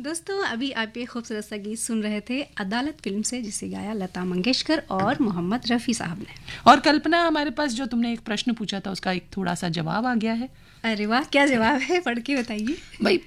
दोस्तों अभी आप ये खूबसूरत सा गीत सुन रहे थे अदालत फिल्म से, जिसे गाया लता मंगेशकर और मोहम्मद रफ़ी साहब ने। और कल्पना, हमारे पास जो तुमने एक प्रश्न पूछा था उसका एक थोड़ा सा जवाब आ गया है। अरे वाह, क्या जवाब है, पढ़ के बताइए भाई।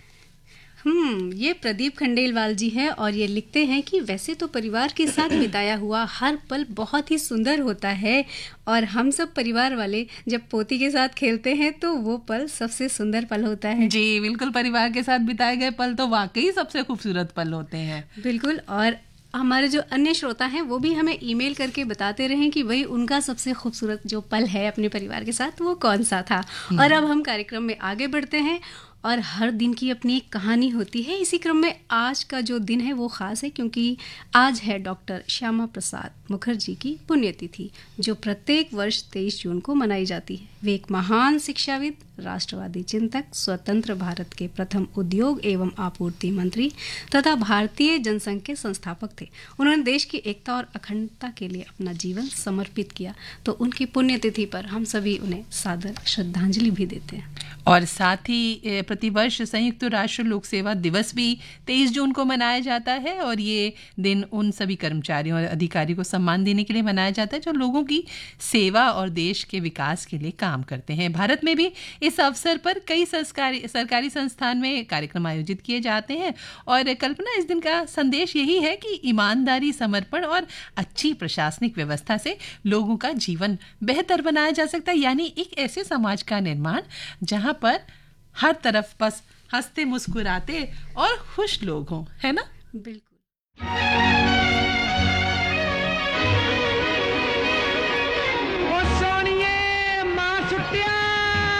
ये प्रदीप खंडेलवाल जी हैं और ये लिखते हैं कि वैसे तो परिवार के साथ बिताया हुआ हर पल बहुत ही सुंदर होता है और हम सब परिवार वाले जब पोती के साथ खेलते हैं तो वो पल सबसे सुंदर पल होता है। जी बिल्कुल, परिवार के साथ बिताए गए पल तो वाकई सबसे खूबसूरत पल होते हैं। बिल्कुल। और हमारे जो अन्य श्रोता हैं वो भी हमें ईमेल करके बताते रहें कि वही उनका सबसे खूबसूरत जो पल है अपने परिवार के साथ वो कौन सा था। और अब हम कार्यक्रम में आगे बढ़ते हैं और हर दिन की अपनी एक कहानी होती है। इसी क्रम में आज का जो दिन है वो ख़ास है क्योंकि आज है डॉक्टर श्यामा प्रसाद मुखर्जी की पुण्यतिथि, जो प्रत्येक वर्ष 23 जून को मनाई जाती है। वे एक महान शिक्षाविद, राष्ट्रवादी चिंतक, स्वतंत्र भारत के प्रथम उद्योग एवं आपूर्ति मंत्री तथा भारतीय जनसंघ के संस्थापक थे। उन्होंने देश की एकता और अखंडता के लिए अपना जीवन समर्पित किया, तो उनकी पुण्यतिथि पर हम सभी उन्हें सादर श्रद्धांजलि भी देते हैं। और साथ ही प्रतिवर्ष संयुक्त राष्ट्र लोक सेवा दिवस भी 23 जून को मनाया जाता है और ये दिन उन सभी कर्मचारियों और अधिकारियों को सम्मान देने के लिए मनाया जाता है जो लोगों की सेवा और देश के विकास के लिए काम करते हैं। भारत में भी इस अवसर पर कई सरकारी संस्थान में कार्यक्रम आयोजित किए जाते हैं और कल्पना, इस दिन का संदेश यही है कि ईमानदारी, समर्पण और अच्छी प्रशासनिक व्यवस्था से लोगों का जीवन बेहतर बनाया जा सकता है। यानी एक ऐसे समाज का निर्माण जहां पर हर तरफ बस हंसते मुस्कुराते और खुश लोग हों, है ना? बिल्कुल।